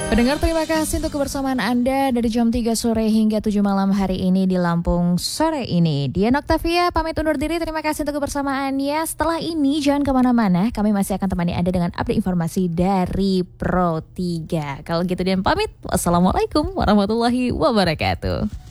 Pendengar, terima kasih untuk kebersamaan Anda dari jam 3 sore hingga 7 malam hari ini di Lampung sore ini. Dian Octavia pamit undur diri, terima kasih untuk kebersamaannya. Setelah ini jangan kemana-mana, kami masih akan temani Anda dengan update informasi dari Pro 3. Kalau gitu Dian pamit, wassalamualaikum warahmatullahi wabarakatuh.